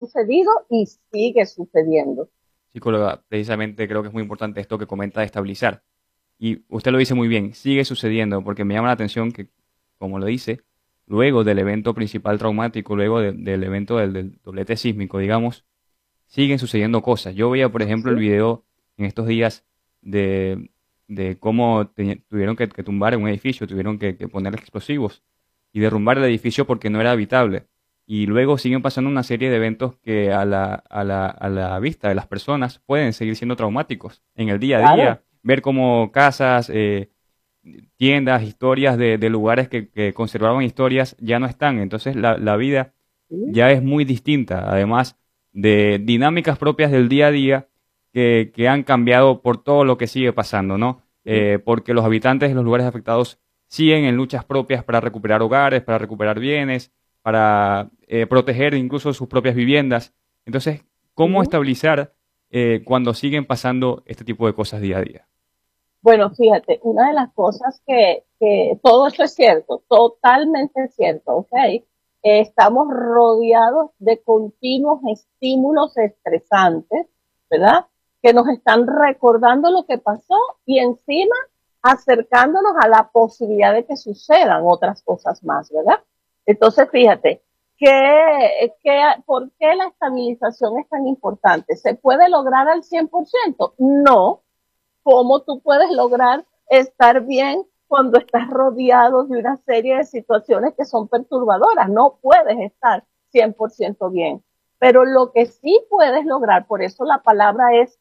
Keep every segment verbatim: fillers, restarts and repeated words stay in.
sucedido y sigue sucediendo. Psicóloga, precisamente creo que es muy importante esto que comenta de estabilizar. Y usted lo dice muy bien, sigue sucediendo, porque me llama la atención que, como lo dice, luego del evento principal traumático, luego de- del evento del, del doblete sísmico, digamos, siguen sucediendo cosas. Yo veía, por ejemplo, el ¿Sí? video en estos días de, de cómo te- tuvieron que, que tumbar un edificio, tuvieron que, que poner explosivos y derrumbar el edificio porque no era habitable. Y luego siguen pasando una serie de eventos que a la, a la, a la vista de las personas pueden seguir siendo traumáticos en el día a Claro. día. Ver cómo casas, eh, tiendas, historias de, de lugares que, que conservaban historias ya no están. Entonces la, la vida ¿Sí? ya es muy distinta, además de dinámicas propias del día a día que, que han cambiado por todo lo que sigue pasando, ¿no? ¿Sí? Eh, porque los habitantes de los lugares afectados siguen en luchas propias para recuperar hogares, para recuperar bienes, para eh, proteger incluso sus propias viviendas. Entonces, ¿cómo ¿Sí? estabilizar eh, cuando siguen pasando este tipo de cosas día a día? Bueno, fíjate, una de las cosas que, que todo esto es cierto, totalmente cierto, ¿ok? Eh, estamos rodeados de continuos estímulos estresantes, ¿verdad? Que nos están recordando lo que pasó y encima acercándonos a la posibilidad de que sucedan otras cosas más, ¿verdad? Entonces, fíjate, ¿qué, qué, ¿por qué la estabilización es tan importante? ¿Se puede lograr al cien por ciento? No. ¿Cómo tú puedes lograr estar bien cuando estás rodeado de una serie de situaciones que son perturbadoras? No puedes estar cien por ciento bien. Pero lo que sí puedes lograr, por eso la palabra es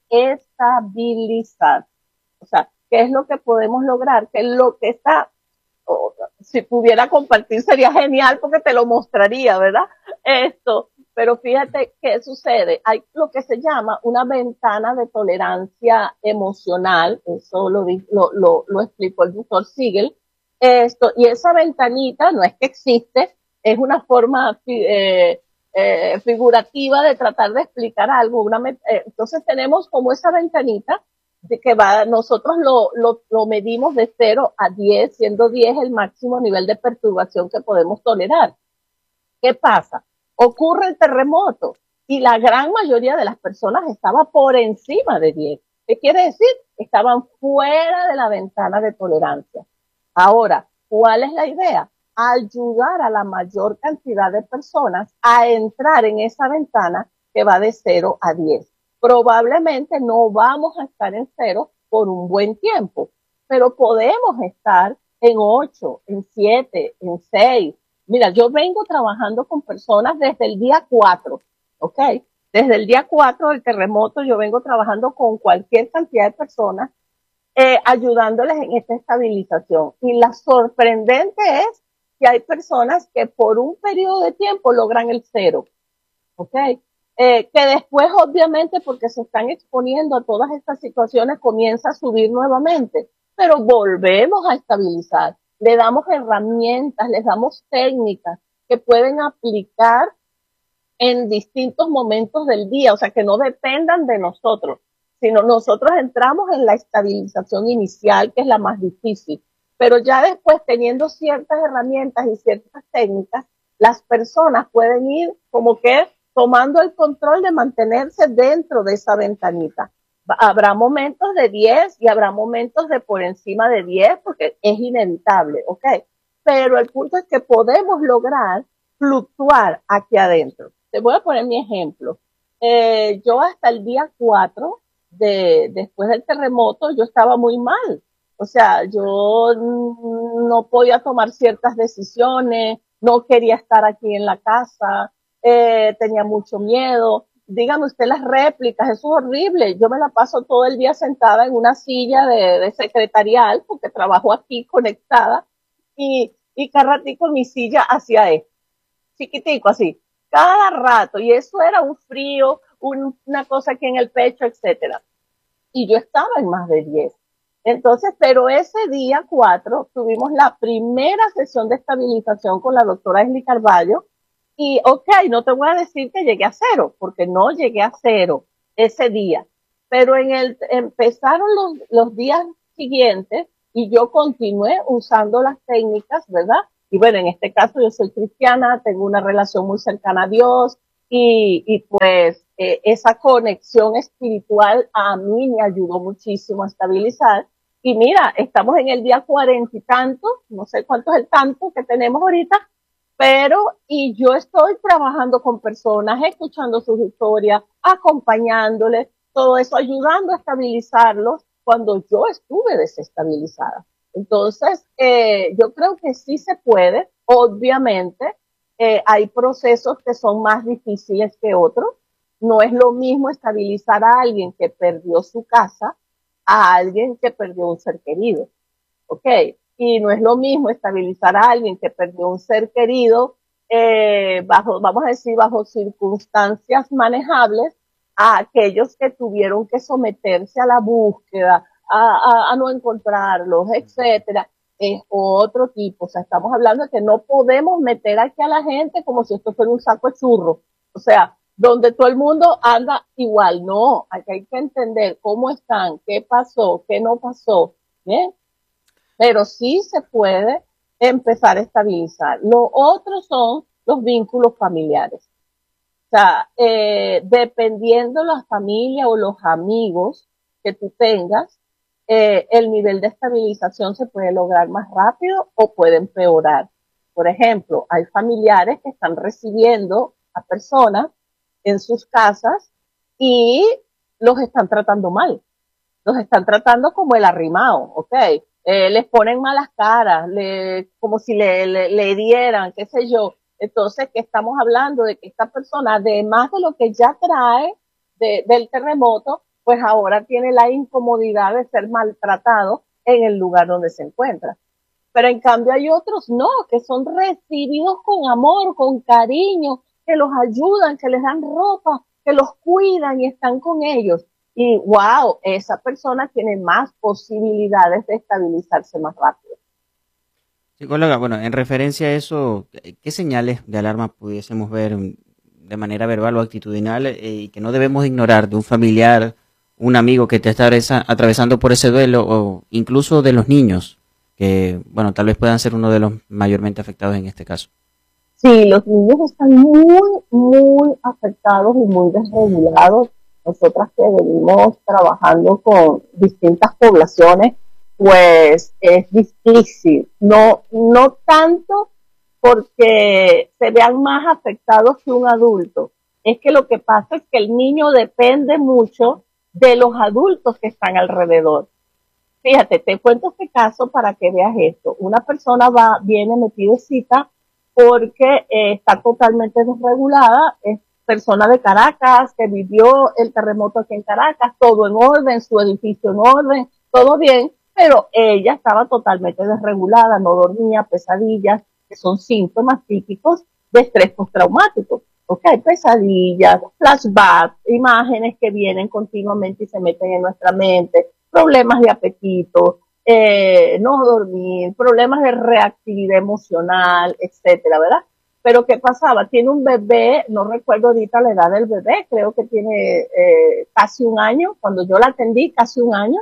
estabilizar. O sea, ¿qué es lo que podemos lograr? Que lo que está, oh, si pudiera compartir sería genial porque te lo mostraría, ¿verdad? Esto, pero fíjate qué sucede. Hay lo que se llama una ventana de tolerancia emocional, eso lo, lo, lo, lo explicó el doctor Siegel. Esto, y esa ventanita no es que existe, es una forma eh, eh, figurativa de tratar de explicar algo. Una, eh, entonces tenemos como esa ventanita de que va, nosotros lo, lo, lo medimos de cero a diez, siendo diez el máximo nivel de perturbación que podemos tolerar. ¿Qué pasa? Ocurre el terremoto y la gran mayoría de las personas estaba por encima de diez. ¿Qué quiere decir? Estaban fuera de la ventana de tolerancia. Ahora, ¿cuál es la idea? Ayudar a la mayor cantidad de personas a entrar en esa ventana que va de cero a diez. Probablemente no vamos a estar en cero por un buen tiempo, pero podemos estar en ocho, en siete, en seis. Mira, yo vengo trabajando con personas desde el día cuatro, ¿ok? Desde el día cuatro del terremoto yo vengo trabajando con cualquier cantidad de personas eh, ayudándoles en esta estabilización. Y la sorprendente es que hay personas que por un periodo de tiempo logran el cero, ¿ok? Eh, que después, obviamente, porque se están exponiendo a todas estas situaciones, comienza a subir nuevamente, pero volvemos a estabilizar. Le damos herramientas, les damos técnicas que pueden aplicar en distintos momentos del día, o sea, que no dependan de nosotros, sino nosotros entramos en la estabilización inicial, que es la más difícil, pero ya después, teniendo ciertas herramientas y ciertas técnicas, las personas pueden ir como que tomando el control de mantenerse dentro de esa ventanita. Habrá momentos de diez y habrá momentos de por encima de diez porque es inevitable, ¿ok? Pero el punto es que podemos lograr fluctuar aquí adentro. Te voy a poner mi ejemplo. Eh, yo hasta el día cuatro, de, después del terremoto, yo estaba muy mal. O sea, yo no podía tomar ciertas decisiones, no quería estar aquí en la casa, eh, tenía mucho miedo. Dígame usted las réplicas, eso es horrible. Yo me la paso todo el día sentada en una silla de, de secretarial, porque trabajo aquí conectada, y, y cada ratico mi silla hacia esto, chiquitico así, cada rato, y eso era un frío, un, una cosa aquí en el pecho, etcétera. Y yo estaba en más de diez. Entonces, pero ese día cuatro tuvimos la primera sesión de estabilización con la doctora Esli Carballo, y ok, no te voy a decir que llegué a cero, porque no llegué a cero ese día, pero en el, empezaron los, los días siguientes y yo continué usando las técnicas, ¿verdad? Y bueno, en este caso yo soy cristiana, tengo una relación muy cercana a Dios, y, y pues eh, esa conexión espiritual a mí me ayudó muchísimo a estabilizar. Y mira, estamos en el día cuarenta y tanto, no sé cuánto es el tanto que tenemos ahorita, pero y yo estoy trabajando con personas, escuchando sus historias, acompañándoles, todo eso ayudando a estabilizarlos cuando yo estuve desestabilizada. Entonces, eh, yo creo que sí se puede, obviamente, eh, hay procesos que son más difíciles que otros. No es lo mismo estabilizar a alguien que perdió su casa a alguien que perdió un ser querido, ¿ok? Y no es lo mismo estabilizar a alguien que perdió un ser querido eh, bajo, vamos a decir, bajo circunstancias manejables a aquellos que tuvieron que someterse a la búsqueda, a, a, a no encontrarlos, etcétera. Es otro tipo. O sea, estamos hablando de que no podemos meter aquí a la gente como si esto fuera un saco de churros. O sea, donde todo el mundo anda igual. No, aquí hay que entender cómo están, qué pasó, qué no pasó. ¿Bien? Pero sí se puede empezar a estabilizar. Lo otro son los vínculos familiares. O sea, eh, dependiendo la familia o los amigos que tú tengas, eh, el nivel de estabilización se puede lograr más rápido o puede empeorar. Por ejemplo, hay familiares que están recibiendo a personas en sus casas y los están tratando mal. Los están tratando como el arrimado, ¿ok? Eh, les ponen malas caras, le, como si le, le, le dieran, qué sé yo. Entonces, ¿qué estamos hablando? De que esta persona, además de lo que ya trae de, del terremoto, pues ahora tiene la incomodidad de ser maltratado en el lugar donde se encuentra. Pero en cambio hay otros no, que son recibidos con amor, con cariño, que los ayudan, que les dan ropa, que los cuidan y están con ellos. Y wow, esa persona tiene más posibilidades de estabilizarse más rápido. Psicóloga, bueno, en referencia a eso, ¿qué señales de alarma pudiésemos ver de manera verbal o actitudinal eh, y que no debemos ignorar de un familiar, un amigo que te está atravesando por ese duelo o incluso de los niños, que, bueno, tal vez puedan ser uno de los mayormente afectados en este caso? Sí, los niños están muy, muy afectados y muy desregulados. Nosotras que venimos trabajando con distintas poblaciones, pues es difícil. No, no tanto porque se vean más afectados que un adulto. Es que lo que pasa es que el niño depende mucho de los adultos que están alrededor. Fíjate, te cuento este caso para que veas esto. Una persona va, viene, me pide cita porque eh, está totalmente desregulada, es persona de Caracas, que vivió el terremoto aquí en Caracas, todo en orden, su edificio en orden, todo bien, pero ella estaba totalmente desregulada, no dormía, pesadillas, que son síntomas típicos de estrés postraumático. Ok, pesadillas, flashbacks, imágenes que vienen continuamente y se meten en nuestra mente, problemas de apetito, eh, no dormir, problemas de reactividad emocional, etcétera, ¿verdad? Pero ¿qué pasaba? Tiene un bebé, no recuerdo ahorita la edad del bebé, creo que tiene eh, casi un año, cuando yo la atendí, casi un año,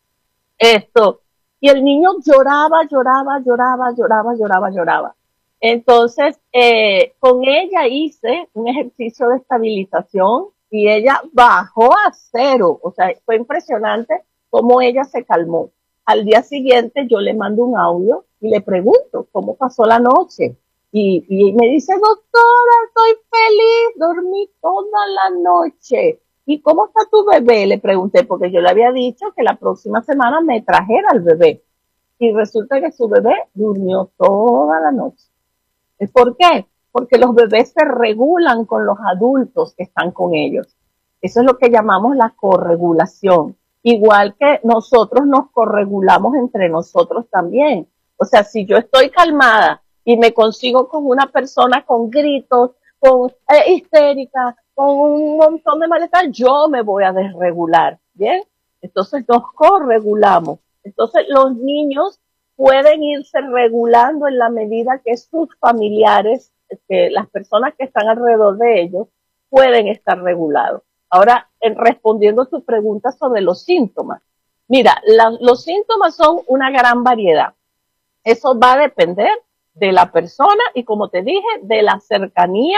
esto, y el niño lloraba, lloraba, lloraba, lloraba, lloraba, lloraba. Entonces, eh, con ella hice un ejercicio de estabilización y ella bajó a cero, o sea, fue impresionante cómo ella se calmó. Al día siguiente yo le mando un audio y le pregunto cómo pasó la noche. Y, y me dice, doctora, estoy feliz, dormí toda la noche. ¿Y cómo está tu bebé? Le pregunté, porque yo le había dicho que la próxima semana me trajera al bebé. Y resulta que su bebé durmió toda la noche. ¿Por qué? Porque los bebés se regulan con los adultos que están con ellos. Eso es lo que llamamos la corregulación. Igual que nosotros nos corregulamos entre nosotros también. O sea, si yo estoy calmada y me consigo con una persona con gritos, con eh, histérica, con un montón de malestar, yo me voy a desregular, ¿bien? Entonces nos corregulamos. Entonces los niños pueden irse regulando en la medida que sus familiares, que las personas que están alrededor de ellos, pueden estar regulados. Ahora, en respondiendo a tu pregunta sobre los síntomas. Mira, la, los síntomas son una gran variedad. Eso va a depender de la persona y, como te dije, de la cercanía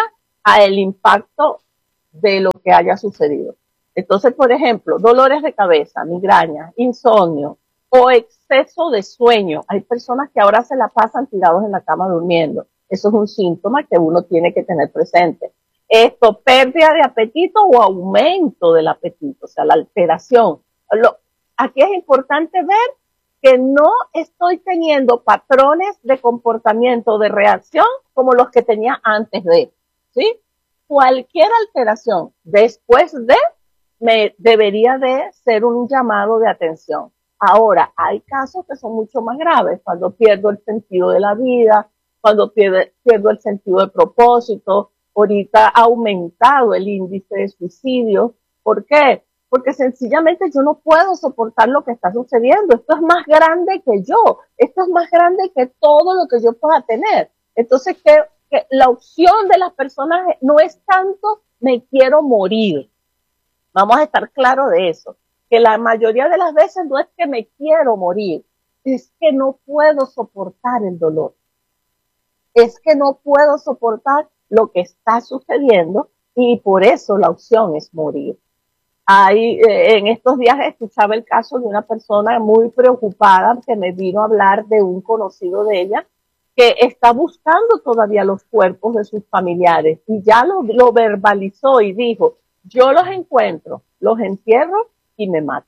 al impacto de lo que haya sucedido. Entonces, por ejemplo, dolores de cabeza, migraña, insomnio o exceso de sueño. Hay personas que ahora se la pasan tirados en la cama durmiendo. Eso es un síntoma que uno tiene que tener presente. Esto, pérdida de apetito o aumento del apetito, o sea, la alteración. Lo, aquí es importante ver que no estoy teniendo patrones de comportamiento, de reacción, como los que tenía antes de, ¿sí? Cualquier alteración después de, me debería de ser un llamado de atención. Ahora, hay casos que son mucho más graves, cuando pierdo el sentido de la vida, cuando pierdo, pierdo el sentido de propósito. Ahorita ha aumentado el índice de suicidio. ¿Por qué? Porque sencillamente yo no puedo soportar lo que está sucediendo. Esto es más grande que yo. Esto es más grande que todo lo que yo pueda tener. Entonces, que, que la opción de las personas no es tanto me quiero morir. Vamos a estar claros de eso. Que la mayoría de las veces no es que me quiero morir, es que no puedo soportar el dolor. Es que no puedo soportar lo que está sucediendo y por eso la opción es morir. Hay, eh, en estos días escuchaba el caso de una persona muy preocupada que me vino a hablar de un conocido de ella que está buscando todavía los cuerpos de sus familiares y ya lo, lo verbalizó y dijo, yo los encuentro, los entierro y me mato.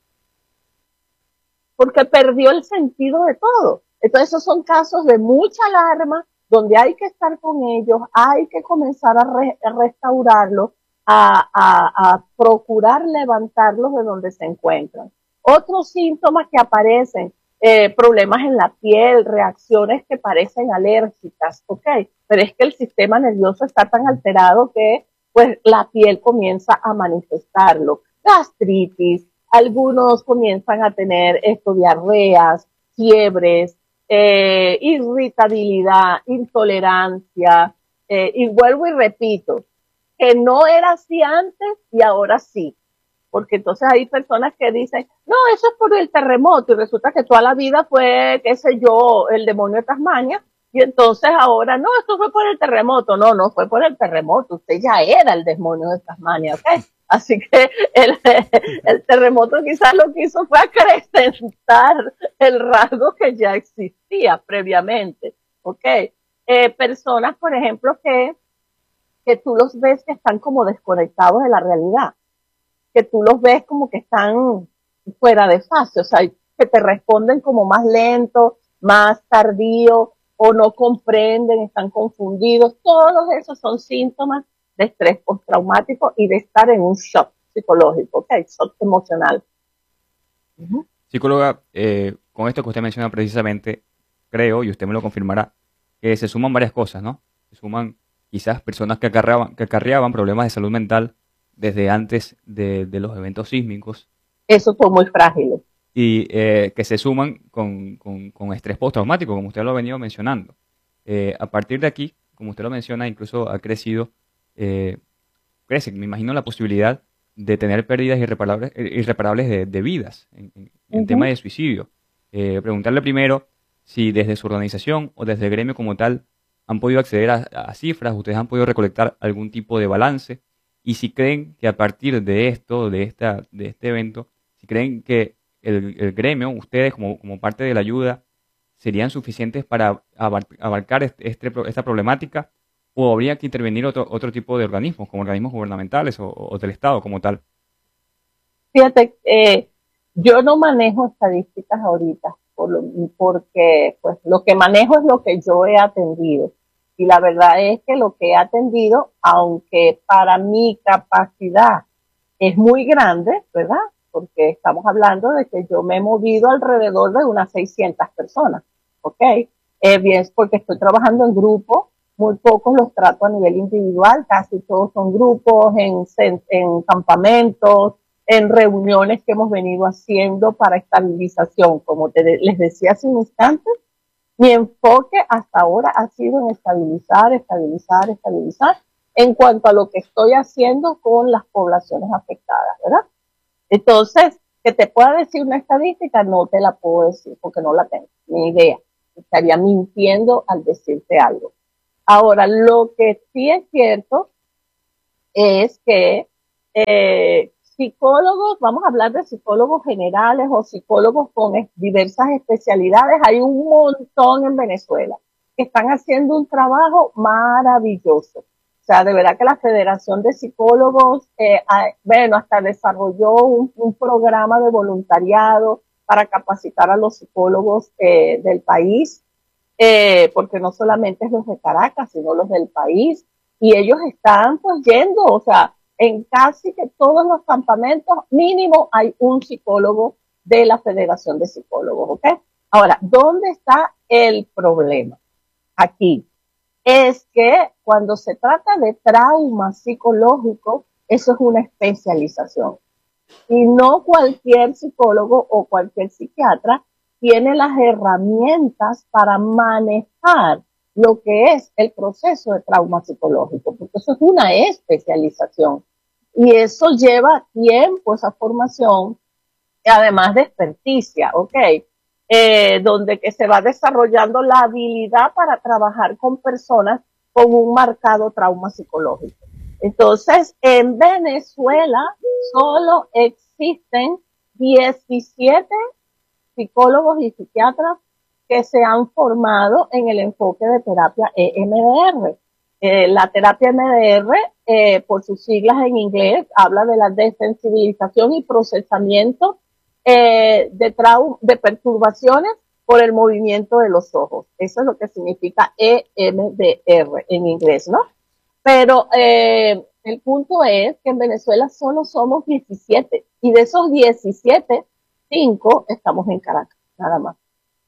Porque perdió el sentido de todo. Entonces esos son casos de mucha alarma, donde hay que estar con ellos, hay que comenzar a, re, a restaurarlos, a, a, a procurar levantarlos de donde se encuentran. Otros síntomas que aparecen, eh, problemas en la piel, reacciones que parecen alérgicas, ok, pero es que el sistema nervioso está tan alterado que pues la piel comienza a manifestarlo, gastritis, algunos comienzan a tener esto, diarreas, fiebres, eh, irritabilidad, intolerancia, eh, y vuelvo y repito, que no era así antes y ahora sí. Porque entonces hay personas que dicen, no, eso es por el terremoto, y resulta que toda la vida fue, qué sé yo, el demonio de Tasmania, y entonces ahora, no, esto fue por el terremoto. No, no fue por el terremoto, usted ya era el demonio de Tasmania, ¿ok? Así que el, el terremoto quizás lo que hizo fue acrecentar el rasgo que ya existía previamente, ¿ok? Eh, personas, por ejemplo, que, que tú los ves que están como desconectados de la realidad, que tú los ves como que están fuera de fase, o sea, que te responden como más lento, más tardío, o no comprenden, están confundidos. Todos esos son síntomas de estrés postraumático y de estar en un shock psicológico, ¿ok? Shock emocional. Uh-huh. Psicóloga, eh, con esto que usted menciona precisamente, creo, y usted me lo confirmará, que se suman varias cosas, ¿no? Se suman quizás personas que acarreaban, que acarreaban problemas de salud mental desde antes de, de los eventos sísmicos. Eso fue muy frágil. Y eh, que se suman con, con, con estrés postraumático, como usted lo ha venido mencionando. Eh, a partir de aquí, como usted lo menciona, incluso ha crecido, eh, crece, me imagino, la posibilidad de tener pérdidas irreparables, irreparables de, de vidas en, en, en uh-huh. tema de suicidio. Eh, preguntarle primero si desde su organización o desde el gremio como tal han podido acceder a, a cifras, ustedes han podido recolectar algún tipo de balance, y si creen que a partir de esto, de, esta, de este evento, si creen que el, el gremio, ustedes como, como parte de la ayuda, serían suficientes para abarcar este, este, esta problemática, o habría que intervenir otro, otro tipo de organismos, como organismos gubernamentales o, o del Estado como tal. Fíjate, eh, yo no manejo estadísticas ahorita, por lo, porque pues lo que manejo es lo que yo he atendido. Y la verdad es que lo que he atendido, aunque para mi capacidad es muy grande, ¿verdad? Porque estamos hablando de que yo me he movido alrededor de unas seiscientas personas, ¿ok? Eh, bien, porque estoy trabajando en grupo, muy pocos los trato a nivel individual, casi todos son grupos, en, en campamentos, en reuniones que hemos venido haciendo para estabilización. Como te, les decía hace un instante, mi enfoque hasta ahora ha sido en estabilizar, estabilizar, estabilizar en cuanto a lo que estoy haciendo con las poblaciones afectadas, ¿verdad? Entonces, que te pueda decir una estadística, no te la puedo decir porque no la tengo, ni idea. Estaría mintiendo al decirte algo. Ahora, lo que sí es cierto es que eh, psicólogos, vamos a hablar de psicólogos generales o psicólogos con diversas especialidades, hay un montón en Venezuela que están haciendo un trabajo maravilloso. O sea, de verdad que la Federación de Psicólogos, eh, bueno, hasta desarrolló un, un programa de voluntariado para capacitar a los psicólogos eh, del país, eh, porque no solamente es los de Caracas, sino los del país, y ellos están pues yendo, o sea, en casi que todos los campamentos mínimo hay un psicólogo de la Federación de Psicólogos, ¿ok? Ahora, ¿dónde está el problema? Aquí es que cuando se trata de trauma psicológico, eso es una especialización. Y no cualquier psicólogo o cualquier psiquiatra tiene las herramientas para manejar lo que es el proceso de trauma psicológico, porque eso es una especialización. Y eso lleva tiempo, esa formación, además de experticia, ¿ok? Eh, donde que se va desarrollando la habilidad para trabajar con personas con un marcado trauma psicológico. Entonces, en Venezuela solo existen diecisiete psicólogos y psiquiatras que se han formado en el enfoque de terapia E M D R. Eh, la terapia E M D R, eh, por sus siglas en inglés, habla de la desensibilización y procesamiento eh, de, trau de perturbaciones por el movimiento de los ojos. Eso es lo que significa E M D R en inglés, ¿no? Pero eh, el punto es que en Venezuela solo somos diecisiete y de esos diecisiete, cinco estamos en Caracas, nada más.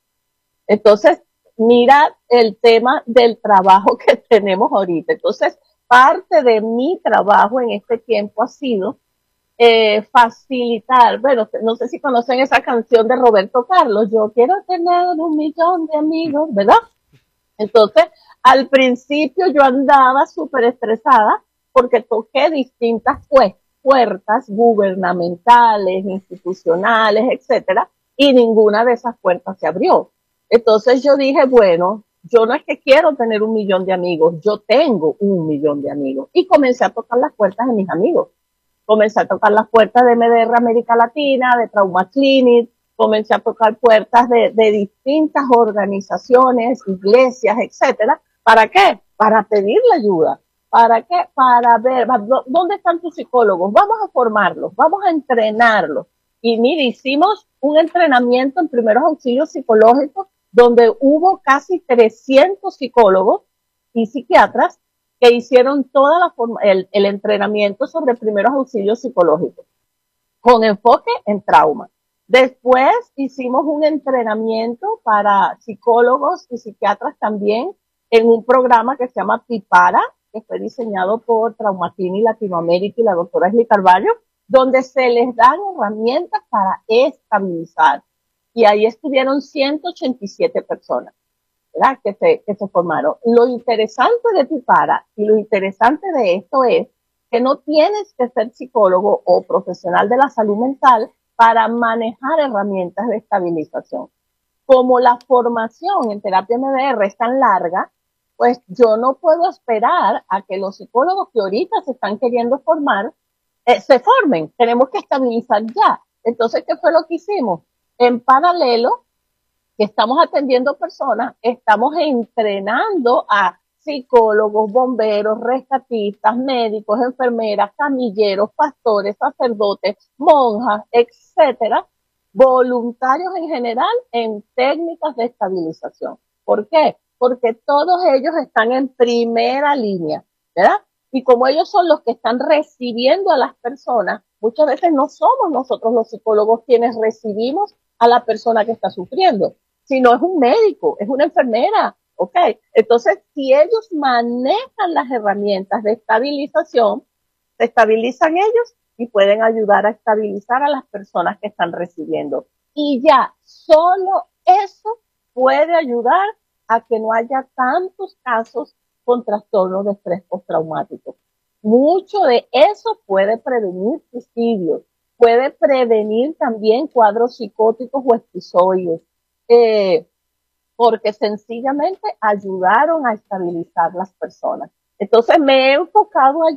Entonces, mira el tema del trabajo que tenemos ahorita. Entonces, parte de mi trabajo en este tiempo ha sido eh, facilitar, bueno, no sé si conocen esa canción de Roberto Carlos, yo quiero tener un millón de amigos, ¿verdad? Entonces, al principio yo andaba súper estresada porque toqué distintas pues, puertas gubernamentales, institucionales, etcétera, y ninguna de esas puertas se abrió. Entonces yo dije, bueno, yo no es que quiero tener un millón de amigos, yo tengo un millón de amigos. Y comencé a tocar las puertas de mis amigos. Comencé a tocar las puertas de M D R América Latina, de Trauma Clinic, comencé a tocar puertas de, de distintas organizaciones, iglesias, etcétera. ¿Para qué? Para pedir la ayuda. ¿Para qué? Para ver, ¿dónde están tus psicólogos? Vamos a formarlos, vamos a entrenarlos. Y mire, hicimos un entrenamiento en primeros auxilios psicológicos donde hubo casi trescientos psicólogos y psiquiatras que hicieron toda la forma, el, el entrenamiento sobre primeros auxilios psicológicos con enfoque en trauma. Después hicimos un entrenamiento para psicólogos y psiquiatras también en un programa que se llama PIPARA, que fue diseñado por Traumatini Latinoamérica y la doctora Esli Carvalho, donde se les dan herramientas para estabilizar. Y ahí estuvieron ciento ochenta y siete personas, ¿verdad? Que se, que se formaron. Lo interesante de PIPARA y lo interesante de esto es que no tienes que ser psicólogo o profesional de la salud mental para manejar herramientas de estabilización. Como la formación en terapia M D R es tan larga, pues yo no puedo esperar a que los psicólogos que ahorita se están queriendo formar eh, se formen. Tenemos que estabilizar ya. Entonces, ¿qué fue lo que hicimos? En paralelo, que estamos atendiendo personas, estamos entrenando a psicólogos, bomberos, rescatistas, médicos, enfermeras, camilleros, pastores, sacerdotes, monjas, etcétera, voluntarios en general en técnicas de estabilización. ¿Por qué? Porque todos ellos están en primera línea, ¿verdad? Y como ellos son los que están recibiendo a las personas, muchas veces no somos nosotros los psicólogos quienes recibimos a la persona que está sufriendo, sino es un médico, es una enfermera, ¿ok? Entonces, si ellos manejan las herramientas de estabilización, se estabilizan ellos y pueden ayudar a estabilizar a las personas que están recibiendo. Y ya, solo eso puede ayudar a que no haya tantos casos con trastornos de estrés postraumático. Mucho de eso puede prevenir suicidios, puede prevenir también cuadros psicóticos o episodios, eh, porque sencillamente ayudaron a estabilizar las personas. Entonces me he enfocado allí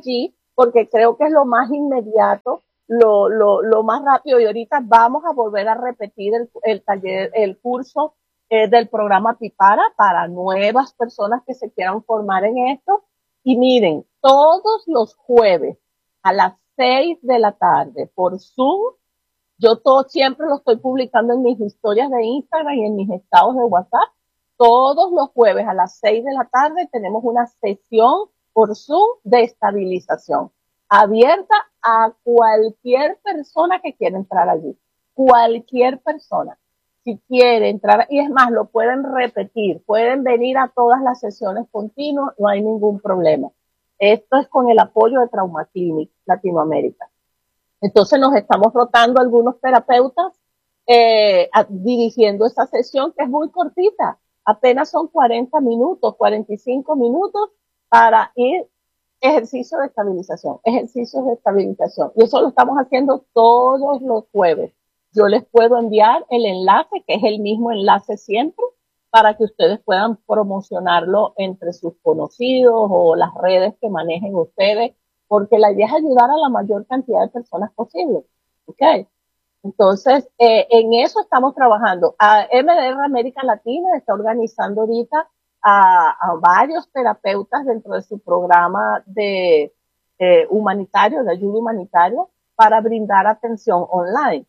porque creo que es lo más inmediato, lo, lo, lo más rápido, y ahorita vamos a volver a repetir el, el taller, el curso eh, del programa Pipara para nuevas personas que se quieran formar en esto. Y miren, todos los jueves a las seis de la tarde por Zoom, yo todo siempre lo estoy publicando en mis historias de Instagram y en mis estados de WhatsApp. Todos los jueves a las seis de la tarde tenemos una sesión por Zoom de estabilización, abierta a cualquier persona que quiera entrar allí. Cualquier persona. Si quiere entrar, y es más, lo pueden repetir, pueden venir a todas las sesiones continuas, no hay ningún problema. Esto es con el apoyo de Trauma Clinic Latinoamérica. Entonces nos estamos rotando algunos terapeutas eh, a, dirigiendo esa sesión, que es muy cortita. Apenas son cuarenta minutos, cuarenta y cinco minutos para ir ejercicio de estabilización, ejercicios de estabilización. Y eso lo estamos haciendo todos los jueves. Yo les puedo enviar el enlace, que es el mismo enlace siempre, para que ustedes puedan promocionarlo entre sus conocidos o las redes que manejen ustedes, porque la idea es ayudar a la mayor cantidad de personas posible. ¿Ok? Entonces, eh, en eso estamos trabajando. A M D R América Latina está organizando ahorita a, a varios terapeutas dentro de su programa de eh, humanitario, de ayuda humanitaria, para brindar atención online.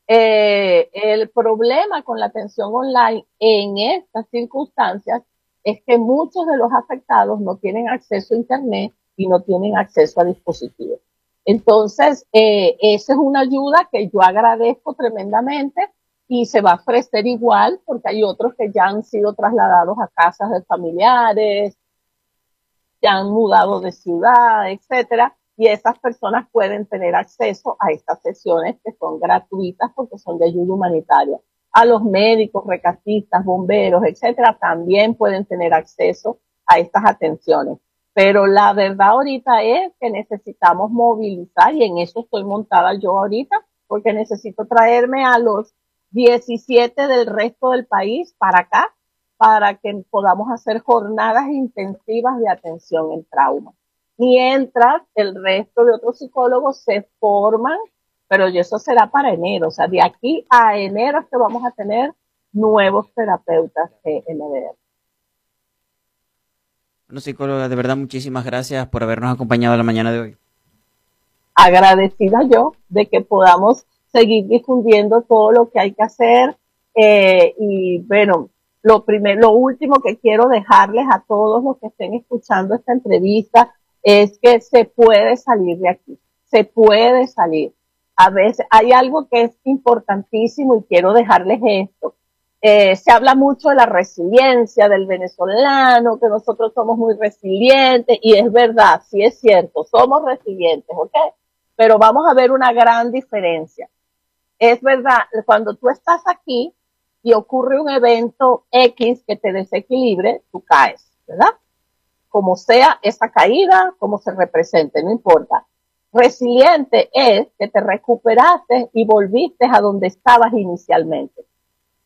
Eh, el problema con la atención online en estas circunstancias es que muchos de los afectados no tienen acceso a Internet y no tienen acceso a dispositivos. Entonces, eh, esa es una ayuda que yo agradezco tremendamente y se va a ofrecer igual porque hay otros que ya han sido trasladados a casas de familiares, ya han mudado de ciudad, etcétera, y esas personas pueden tener acceso a estas sesiones que son gratuitas porque son de ayuda humanitaria. A los médicos, rescatistas, bomberos, etcétera, también pueden tener acceso a estas atenciones. Pero la verdad ahorita es que necesitamos movilizar, y en eso estoy montada yo ahorita, porque necesito traerme a los diecisiete del resto del país para acá, para que podamos hacer jornadas intensivas de atención en trauma. Mientras el resto de otros psicólogos se forman, pero eso será para enero. O sea, de aquí a enero es que vamos a tener nuevos terapeutas de M D R. Bueno, psicóloga, de verdad, muchísimas gracias por habernos acompañado la mañana de hoy. Agradecida yo de que podamos seguir difundiendo todo lo que hay que hacer. Eh, y bueno, lo primero, lo último que quiero dejarles a todos los que estén escuchando esta entrevista es que se puede salir de aquí, se puede salir. A veces hay algo que es importantísimo y quiero dejarles esto. Eh, se habla mucho de la resiliencia del venezolano, que nosotros somos muy resilientes, y es verdad, sí es cierto, somos resilientes, ¿ok? Pero vamos a ver una gran diferencia. Es verdad, cuando tú estás aquí y ocurre un evento X que te desequilibre, tú caes, ¿verdad? Como sea esa caída, como se represente, no importa. Resiliente es que te recuperaste y volviste a donde estabas inicialmente.